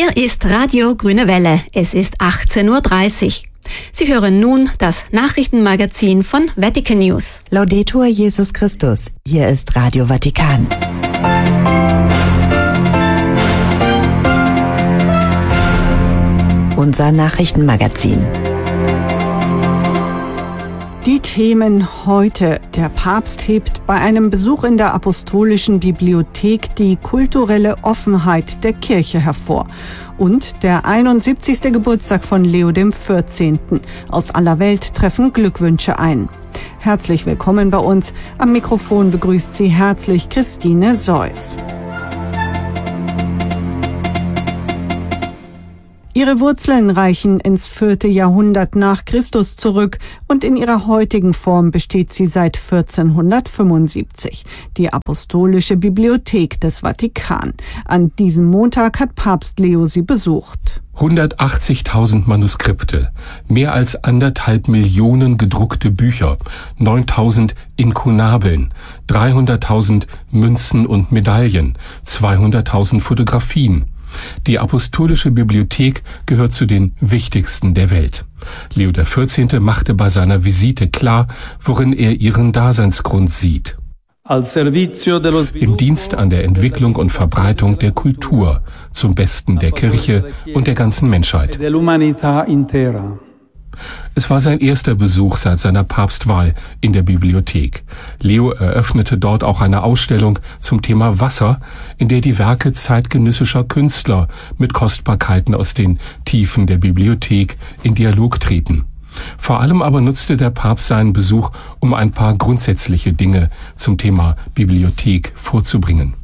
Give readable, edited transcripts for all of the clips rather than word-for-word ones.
Hier ist Radio Grüne Welle. Es ist 18:30 Uhr. Sie hören nun das Nachrichtenmagazin von Vatican News. Laudetur Jesus Christus. Hier ist Radio Vatikan. Unser Nachrichtenmagazin. Die Themen heute. Der Papst hebt bei einem Besuch in der Apostolischen Bibliothek die kulturelle Offenheit der Kirche hervor. Und der 71. Geburtstag von Leo XIV. Aus aller Welt treffen Glückwünsche ein. Herzlich willkommen bei uns. Am Mikrofon begrüßt Sie herzlich Christine Seuss. Ihre Wurzeln reichen ins 4. Jahrhundert nach Christus zurück und in ihrer heutigen Form besteht sie seit 1475. Die Apostolische Bibliothek des Vatikan. An diesem Montag hat Papst Leo sie besucht. 180.000 Manuskripte, mehr als 1,5 Millionen gedruckte Bücher, 9.000 Inkunabeln, 300.000 Münzen und Medaillen, 200.000 Fotografien. Die Apostolische Bibliothek gehört zu den wichtigsten der Welt. Leo XIV. Machte bei seiner Visite klar, worin er ihren Daseinsgrund sieht. Im Dienst an der Entwicklung und Verbreitung der Kultur, zum Besten der Kirche und der ganzen Menschheit. Es war sein erster Besuch seit seiner Papstwahl in der Bibliothek. Leo eröffnete dort auch eine Ausstellung zum Thema Wasser, in der die Werke zeitgenössischer Künstler mit Kostbarkeiten aus den Tiefen der Bibliothek in Dialog treten. Vor allem aber nutzte der Papst seinen Besuch, um ein paar grundsätzliche Dinge zum Thema Bibliothek vorzubringen.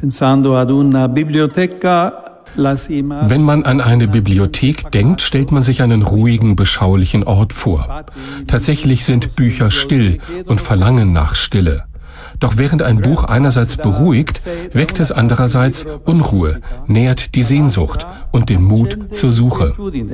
Wenn man an eine Bibliothek denkt, stellt man sich einen ruhigen, beschaulichen Ort vor. Tatsächlich sind Bücher still und verlangen nach Stille. Doch während ein Buch einerseits beruhigt, weckt es andererseits Unruhe, nährt die Sehnsucht und den Mut zur Suche.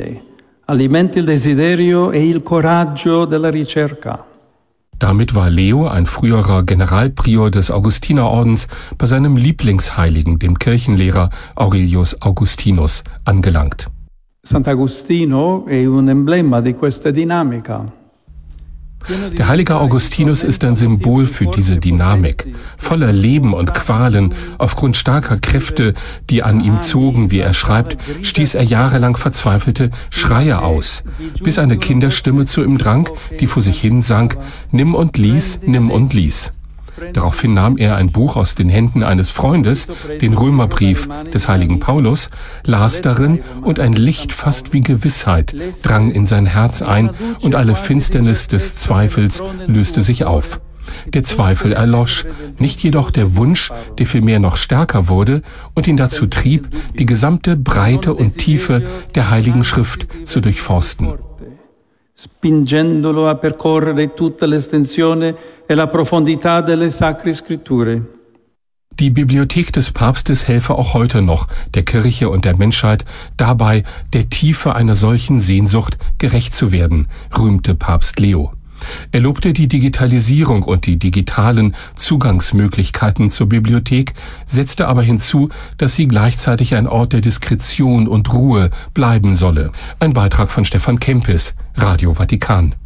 Damit war Leo, ein früherer Generalprior des Augustinerordens, bei seinem Lieblingsheiligen, dem Kirchenlehrer Aurelius Augustinus, angelangt. Sant'Agostino è un emblema di questa dinamica. Der heilige Augustinus ist ein Symbol für diese Dynamik. Voller Leben und Qualen, aufgrund starker Kräfte, die an ihm zogen, wie er schreibt, stieß er jahrelang verzweifelte Schreie aus, bis eine Kinderstimme zu ihm drang, die vor sich hin sang, »Nimm und lies, nimm und lies«. Daraufhin nahm er ein Buch aus den Händen eines Freundes, den Römerbrief des heiligen Paulus, las darin und ein Licht fast wie Gewissheit drang in sein Herz ein und alle Finsternis des Zweifels löste sich auf. Der Zweifel erlosch, nicht jedoch der Wunsch, der vielmehr noch stärker wurde und ihn dazu trieb, die gesamte Breite und Tiefe der Heiligen Schrift zu durchforsten. Spingendolo a percorrere tutta l'estensione e la profondità delle Sacre Scritture. Die Bibliothek des Papstes helfe auch heute noch der Kirche und der Menschheit dabei, der Tiefe einer solchen Sehnsucht gerecht zu werden, rühmte Papst Leo. Er lobte die Digitalisierung und die digitalen Zugangsmöglichkeiten zur Bibliothek, setzte aber hinzu, dass sie gleichzeitig ein Ort der Diskretion und Ruhe bleiben solle. Ein Beitrag von Stefan Kempis, Radio Vatikan.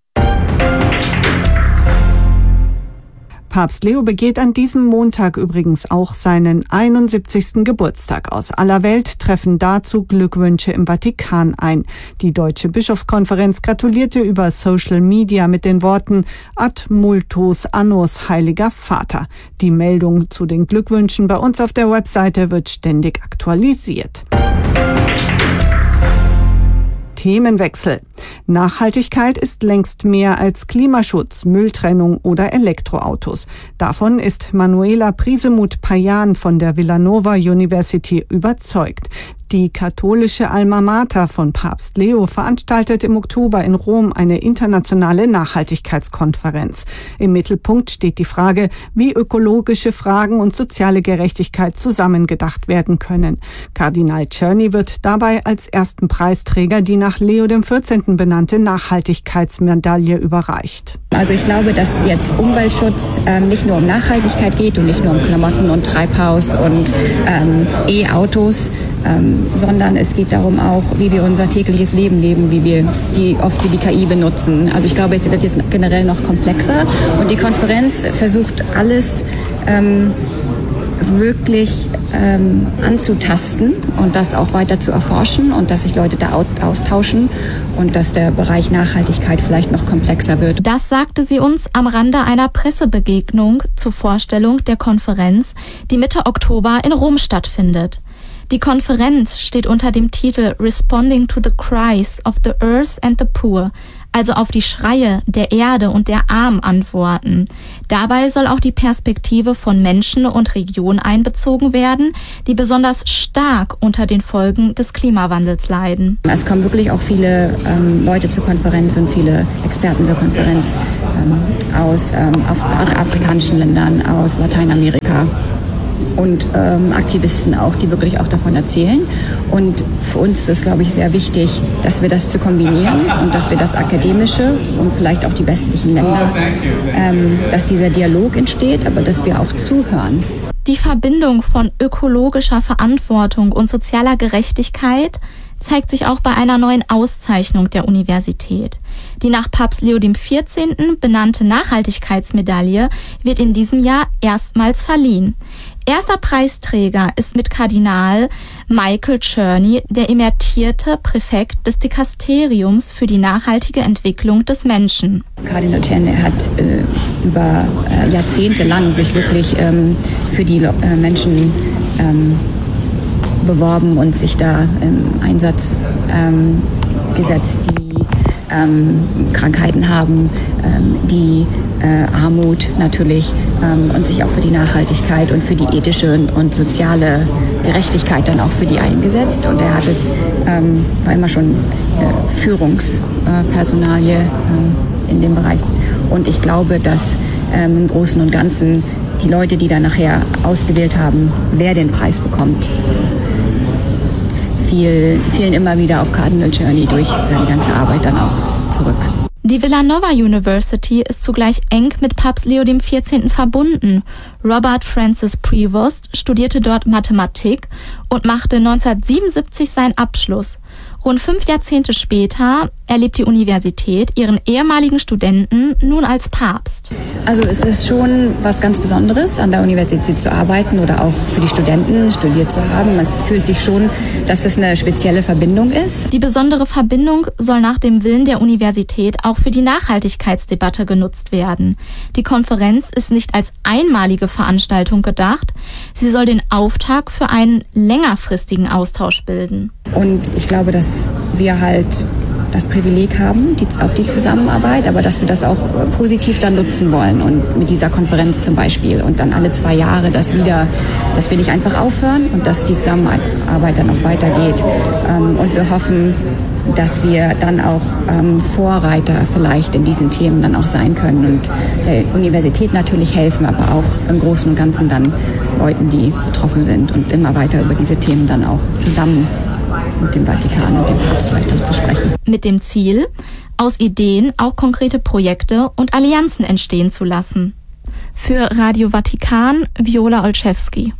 Papst Leo begeht an diesem Montag übrigens auch seinen 71. Geburtstag. Aus aller Welt treffen dazu Glückwünsche im Vatikan ein. Die Deutsche Bischofskonferenz gratulierte über Social Media mit den Worten Ad multos annos, Heiliger Vater. Die Meldung zu den Glückwünschen bei uns auf der Webseite wird ständig aktualisiert. Themenwechsel. Nachhaltigkeit ist längst mehr als Klimaschutz, Mülltrennung oder Elektroautos. Davon ist Manuela Prisemuth-Payan von der Villanova University überzeugt. Die katholische Alma Mater von Papst Leo veranstaltet im Oktober in Rom eine internationale Nachhaltigkeitskonferenz. Im Mittelpunkt steht die Frage, wie ökologische Fragen und soziale Gerechtigkeit zusammengedacht werden können. Kardinal Czerny wird dabei als ersten Preisträger die nach Leo XIV. Benannte Nachhaltigkeitsmedaille überreicht. Also ich glaube, dass jetzt Umweltschutz nicht nur um Nachhaltigkeit geht und nicht nur um Klamotten und Treibhaus und E-Autos, sondern es geht darum auch, wie wir unser tägliches Leben leben, wie wir die KI benutzen. Also ich glaube, es wird jetzt generell noch komplexer und die Konferenz versucht alles wirklich anzutasten und das auch weiter zu erforschen und dass sich Leute da austauschen und dass der Bereich Nachhaltigkeit vielleicht noch komplexer wird. Das sagte sie uns am Rande einer Pressebegegnung zur Vorstellung der Konferenz, die Mitte Oktober in Rom stattfindet. Die Konferenz steht unter dem Titel Responding to the Cries of the Earth and the Poor, also auf die Schreie der Erde und der Armen antworten. Dabei soll auch die Perspektive von Menschen und Regionen einbezogen werden, die besonders stark unter den Folgen des Klimawandels leiden. Es kommen wirklich auch viele Leute zur Konferenz und viele Experten zur Konferenz aus afrikanischen Ländern, aus Lateinamerika. Und Aktivisten auch, die wirklich auch davon erzählen. Und für uns ist es, glaube ich, sehr wichtig, dass wir das zu kombinieren und dass wir das Akademische und vielleicht auch die westlichen Länder, dass dieser Dialog entsteht, aber dass wir auch zuhören. Die Verbindung von ökologischer Verantwortung und sozialer Gerechtigkeit zeigt sich auch bei einer neuen Auszeichnung der Universität. Die nach Papst Leo XIV. Benannte Nachhaltigkeitsmedaille wird in diesem Jahr erstmals verliehen. Erster Preisträger ist mit Kardinal Michael Czerny, der emeritierte Präfekt des Dikasteriums für die nachhaltige Entwicklung des Menschen. Kardinal Czerny hat über Jahrzehnte lang sich wirklich für die Menschen beworben und sich da im Einsatz gesetzt, die Krankheiten haben, die Armut natürlich und sich auch für die Nachhaltigkeit und für die ethische und soziale Gerechtigkeit dann auch für die eingesetzt. Und er hat es, war immer schon Führungspersonalie in dem Bereich. Und ich glaube, dass im Großen und Ganzen die Leute, die dann nachher ausgewählt haben, wer den Preis bekommt, fielen immer wieder auf Kardinal Czerny durch seine ganze Arbeit dann auch zurück. Die Villanova University ist zugleich eng mit Papst Leo XIV. Verbunden. Robert Francis Prevost studierte dort Mathematik und machte 1977 seinen Abschluss. Rund 5 Jahrzehnte später erlebt die Universität ihren ehemaligen Studenten nun als Papst. Also es ist schon was ganz Besonderes, an der Universität zu arbeiten oder auch für die Studenten studiert zu haben. Es fühlt sich schon, dass das eine spezielle Verbindung ist. Die besondere Verbindung soll nach dem Willen der Universität auch für die Nachhaltigkeitsdebatte genutzt werden. Die Konferenz ist nicht als einmalige Veranstaltung gedacht. Sie soll den Auftakt für einen längerfristigen Austausch bilden. Und ich glaube, dass wir halt das Privileg haben, auf die Zusammenarbeit, aber dass wir das auch positiv dann nutzen wollen und mit dieser Konferenz zum Beispiel und dann alle 2 Jahre dass wir nicht einfach aufhören und dass die Zusammenarbeit dann auch weitergeht. Und wir hoffen, dass wir dann auch Vorreiter vielleicht in diesen Themen dann auch sein können und der Universität natürlich helfen, aber auch im Großen und Ganzen dann Leuten, die betroffen sind und immer weiter über diese Themen dann auch zusammen mit dem Vatikan und dem Papst vielleicht auch zu sprechen. Mit dem Ziel, aus Ideen auch konkrete Projekte und Allianzen entstehen zu lassen. Für Radio Vatikan, Viola Olszewski.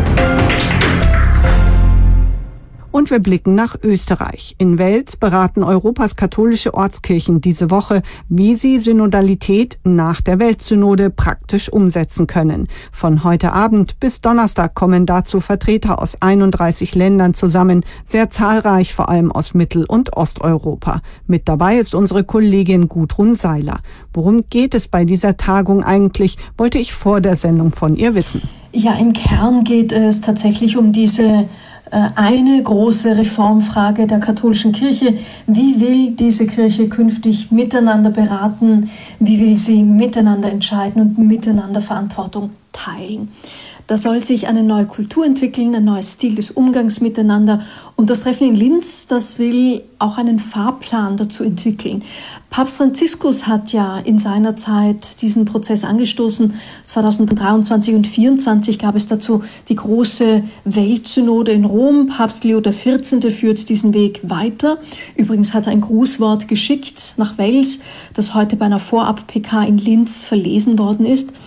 Und wir blicken nach Österreich. In Wels beraten Europas katholische Ortskirchen diese Woche, wie sie Synodalität nach der Weltsynode praktisch umsetzen können. Von heute Abend bis Donnerstag kommen dazu Vertreter aus 31 Ländern zusammen, sehr zahlreich, vor allem aus Mittel- und Osteuropa. Mit dabei ist unsere Kollegin Gudrun Seiler. Worum geht es bei dieser Tagung eigentlich, wollte ich vor der Sendung von ihr wissen. Ja, im Kern geht es tatsächlich um diese eine große Reformfrage der katholischen Kirche. Wie will diese Kirche künftig miteinander beraten? Wie will sie miteinander entscheiden und miteinander Verantwortung teilen? Da soll sich eine neue Kultur entwickeln, ein neues Stil des Umgangs miteinander. Und das Treffen in Linz, das will auch einen Fahrplan dazu entwickeln. Papst Franziskus hat ja in seiner Zeit diesen Prozess angestoßen. 2023 und 2024 gab es dazu die große Weltsynode in Rom. Papst Leo XIV. Führt diesen Weg weiter. Übrigens hat er ein Grußwort geschickt nach Wels, das heute bei einer Vorab-PK in Linz verlesen worden ist.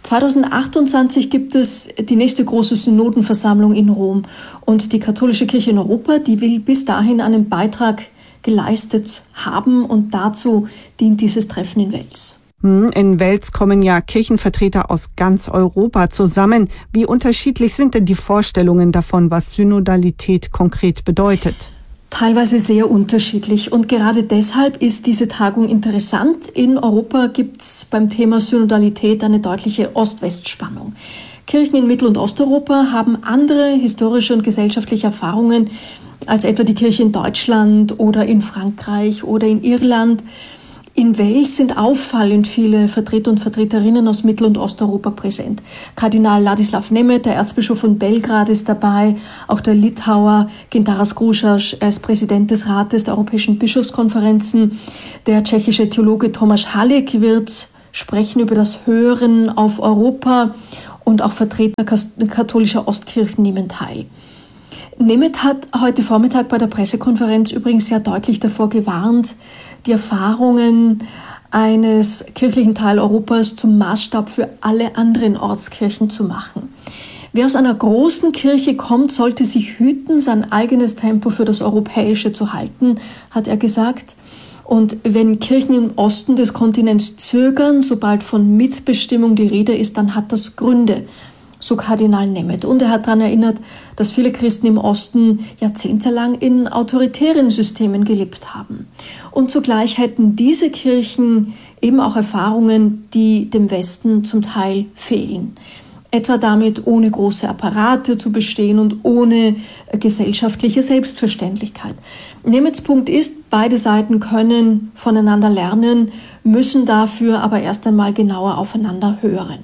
2028 gibt es die nächste große Synodenversammlung in Rom und die katholische Kirche in Europa, die will bis dahin einen Beitrag geleistet haben und dazu dient dieses Treffen in Wels. In Wels kommen ja Kirchenvertreter aus ganz Europa zusammen. Wie unterschiedlich sind denn die Vorstellungen davon, was Synodalität konkret bedeutet? Teilweise sehr unterschiedlich und gerade deshalb ist diese Tagung interessant. In Europa gibt es beim Thema Synodalität eine deutliche Ost-West-Spannung. Kirchen in Mittel- und Osteuropa haben andere historische und gesellschaftliche Erfahrungen als etwa die Kirche in Deutschland oder in Frankreich oder in Irland. In Wels sind auffallend viele Vertreter und Vertreterinnen aus Mittel- und Osteuropa präsent. Kardinal Ladislav Nemeth, der Erzbischof von Belgrad, ist dabei. Auch der Litauer Gintaras Grušas, er ist Präsident des Rates der Europäischen Bischofskonferenzen. Der tschechische Theologe Tomáš Halík wird sprechen über das Hören auf Europa und auch Vertreter katholischer Ostkirchen nehmen teil. Nemeth hat heute Vormittag bei der Pressekonferenz übrigens sehr deutlich davor gewarnt, die Erfahrungen eines kirchlichen Teil Europas zum Maßstab für alle anderen Ortskirchen zu machen. Wer aus einer großen Kirche kommt, sollte sich hüten, sein eigenes Tempo für das Europäische zu halten, hat er gesagt. Und wenn Kirchen im Osten des Kontinents zögern, sobald von Mitbestimmung die Rede ist, dann hat das Gründe, so Kardinal Nemeth. Und er hat daran erinnert, dass viele Christen im Osten jahrzehntelang in autoritären Systemen gelebt haben. Und zugleich hätten diese Kirchen eben auch Erfahrungen, die dem Westen zum Teil fehlen. Etwa damit, ohne große Apparate zu bestehen und ohne gesellschaftliche Selbstverständlichkeit. Nemeths Punkt ist, beide Seiten können voneinander lernen, müssen dafür aber erst einmal genauer aufeinander hören.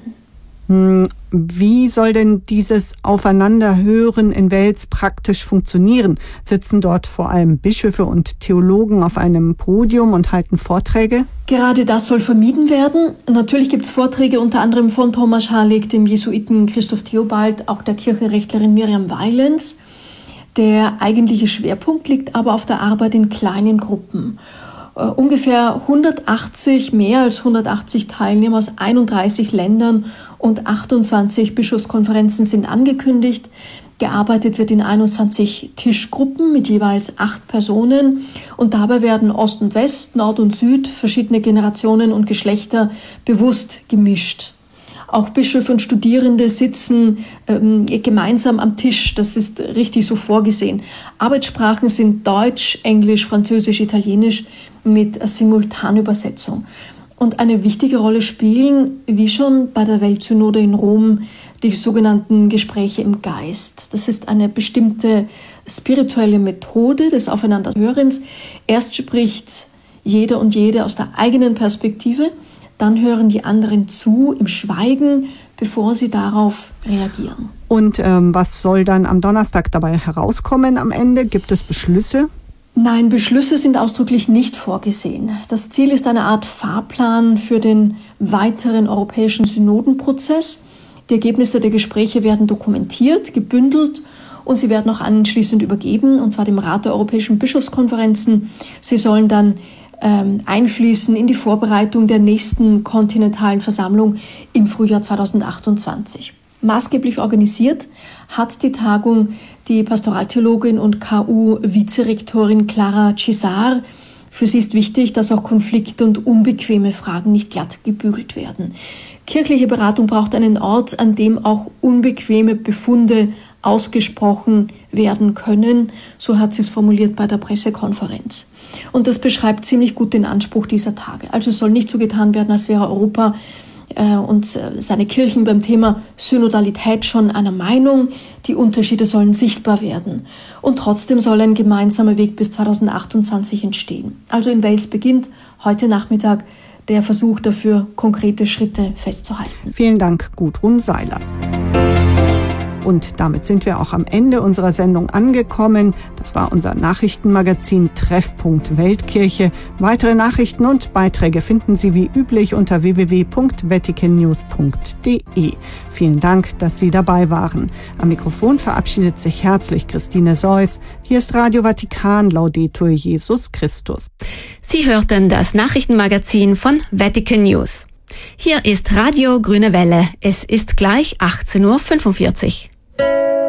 Wie soll denn dieses Aufeinanderhören in Wels praktisch funktionieren? Sitzen dort vor allem Bischöfe und Theologen auf einem Podium und halten Vorträge? Gerade das soll vermieden werden. Natürlich gibt es Vorträge unter anderem von Tomáš Halík, dem Jesuiten Christoph Theobald, auch der Kirchenrechtlerin Miriam Weilens. Der eigentliche Schwerpunkt liegt aber auf der Arbeit in kleinen Gruppen. Ungefähr mehr als 180 Teilnehmer aus 31 Ländern und 28 Bischofskonferenzen sind angekündigt. Gearbeitet wird in 21 Tischgruppen mit jeweils 8 Personen und dabei werden Ost und West, Nord und Süd, verschiedene Generationen und Geschlechter bewusst gemischt. Auch Bischöfe und Studierende sitzen gemeinsam am Tisch, das ist richtig so vorgesehen. Arbeitssprachen sind Deutsch, Englisch, Französisch, Italienisch mit Simultanübersetzung. Und eine wichtige Rolle spielen, wie schon bei der Weltsynode in Rom, die sogenannten Gespräche im Geist. Das ist eine bestimmte spirituelle Methode des Aufeinanderhörens. Erst spricht jeder und jede aus der eigenen Perspektive, dann hören die anderen zu im Schweigen, bevor sie darauf reagieren. Und was soll dann am Donnerstag dabei herauskommen am Ende? Gibt es Beschlüsse? Nein, Beschlüsse sind ausdrücklich nicht vorgesehen. Das Ziel ist eine Art Fahrplan für den weiteren europäischen Synodenprozess. Die Ergebnisse der Gespräche werden dokumentiert, gebündelt und sie werden auch anschließend übergeben, und zwar dem Rat der Europäischen Bischofskonferenzen. Sie sollen dann einfließen in die Vorbereitung der nächsten kontinentalen Versammlung im Frühjahr 2028. Maßgeblich organisiert hat die Tagung die Pastoraltheologin und KU-Vizerektorin Clara Cisar. Für sie ist wichtig, dass auch Konflikte und unbequeme Fragen nicht glatt gebügelt werden. Kirchliche Beratung braucht einen Ort, an dem auch unbequeme Befunde ausgesprochen werden können. So hat sie es formuliert bei der Pressekonferenz. Und das beschreibt ziemlich gut den Anspruch dieser Tage. Also es soll nicht so getan werden, als wäre Europa und seine Kirchen beim Thema Synodalität schon einer Meinung. Die Unterschiede sollen sichtbar werden. Und trotzdem soll ein gemeinsamer Weg bis 2028 entstehen. Also in Wels beginnt heute Nachmittag der Versuch dafür, konkrete Schritte festzuhalten. Vielen Dank, Gudrun Seiler. Und damit sind wir auch am Ende unserer Sendung angekommen. Das war unser Nachrichtenmagazin Treffpunkt Weltkirche. Weitere Nachrichten und Beiträge finden Sie wie üblich unter www.vaticannews.de. Vielen Dank, dass Sie dabei waren. Am Mikrofon verabschiedet sich herzlich Christine Seuss. Hier ist Radio Vatikan, Laudetur Jesus Christus. Sie hörten das Nachrichtenmagazin von Vatican News. Hier ist Radio Grüne Welle. Es ist gleich 18:45 Uhr.